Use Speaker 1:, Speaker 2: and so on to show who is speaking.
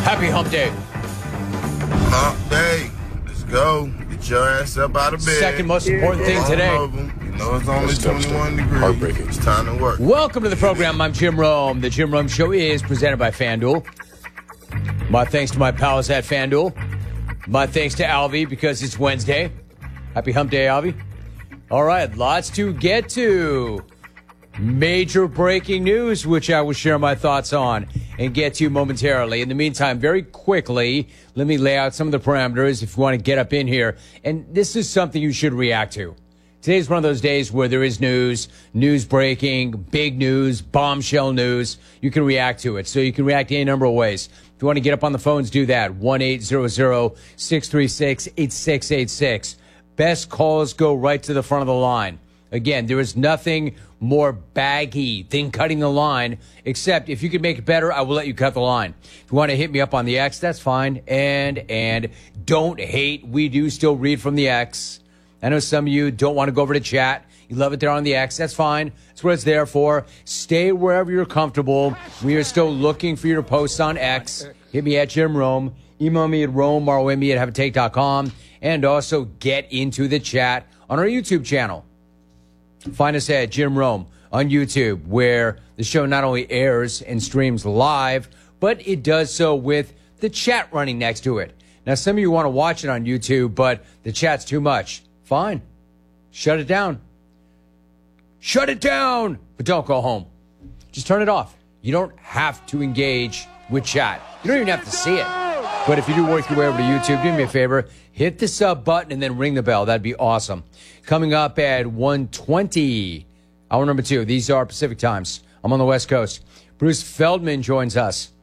Speaker 1: Happy hump day.
Speaker 2: Hump day. Let's go. Get your ass up out of bed.
Speaker 1: Second most important thing today.
Speaker 2: You know it's only 21 degrees.
Speaker 3: Heartbreaking.
Speaker 2: It's time to work.
Speaker 1: Welcome to the program. I'm Jim Rome. The Jim Rome Show is presented by FanDuel. My thanks to my pals at FanDuel. My thanks to Alvy because it's Wednesday. Happy hump day, Alvy. All right, lots to get to. Major breaking news, which I will share my thoughts on and get to momentarily. In the meantime, very quickly, let me lay out some of the parameters if you want to get up in here. And this is something you should react to. Today's one of those days where there is news breaking, big news, bombshell news. You can react to it. So you can react any number of ways. If you want to get up on the phones, do that. 1-800-636-8686. Best calls go right to the front of the line. Again, there is nothing more baggy than cutting the line, except if you can make it better, I will let you cut the line. If you want to hit me up on the X, that's fine. And don't hate. We do still read from the X. I know some of you don't want to go over to chat. You love it there on the X. That's fine. That's what it's there for. Stay wherever you're comfortable. We are still looking for your posts on X. Hit me at Jim Rome. Email me at RomeROME@haveatake.com. And also get into the chat on our YouTube channel. Find us at Jim Rome on YouTube, where the show not only airs and streams live, but it does so with the chat running next to it. Now, some of you want to watch it on YouTube, but the chat's too much. Fine. Shut it down. Shut it down! But don't go home. Just turn it off. You don't have to engage with chat. You don't even have to see it. But if you do work your way over to YouTube, do me a favor. Hit the sub button and then ring the bell. That'd be awesome. Coming up at 1:20, hour number 2. These are Pacific times. I'm on the West Coast. Bruce Feldman joins us.